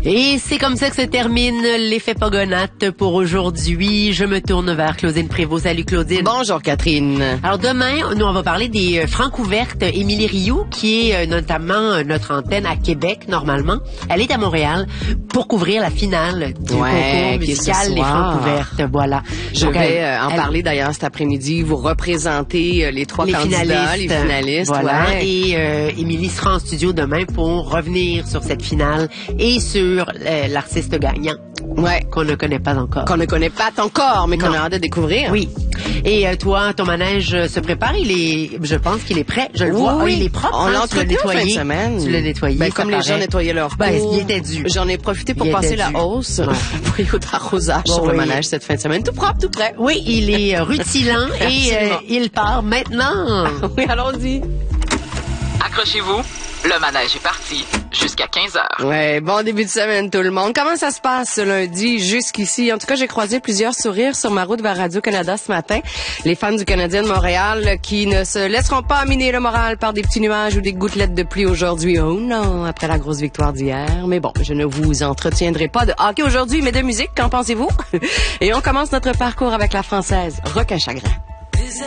Et c'est comme ça que se termine l'effet Pogonate pour aujourd'hui. Je me tourne vers Claudine Prévost. Salut Claudine. Bonjour Catherine. Alors demain, nous on va parler des Francouvertes. Émilie Rioux, qui est notamment notre antenne à Québec normalement. Elle est à Montréal pour couvrir la finale du concours musical Les Francouvertes. Voilà. Je vais en parler d'ailleurs cet après-midi. Vous représentez les trois candidats, les finalistes. Voilà. Ouais. Et Émilie sera en studio demain pour revenir sur cette finale et sur l'artiste gagnant. Ouais. Qu'on ne connaît pas encore. Qu'on ne connaît pas encore, mais qu'on a hâte de découvrir. Oui. Et toi, ton manège se prépare. Je pense qu'il est prêt. Je le vois. Oui. Il est propre. On l'a entretenu en fin de semaine. Tu l'as nettoyé. Ben, comme les gens nettoyaient leur peau. Il était dû. J'en ai profité pour passer la hausse. Pour y d'arrosage sur le manège cette fin de semaine. Tout propre, tout prêt. Oui, il est rutilant et il part maintenant. Oui, allons-y. Accrochez-vous. Le manège est parti jusqu'à 15h. Ouais, bon début de semaine tout le monde. Comment ça se passe ce lundi jusqu'ici? En tout cas, j'ai croisé plusieurs sourires sur ma route vers Radio-Canada ce matin. Les fans du Canadien de Montréal qui ne se laisseront pas miner le moral par des petits nuages ou des gouttelettes de pluie aujourd'hui. Oh non, après la grosse victoire d'hier. Mais bon, je ne vous entretiendrai pas de hockey aujourd'hui, mais de musique. Qu'en pensez-vous? Et on commence notre parcours avec la Française Requin Chagrin.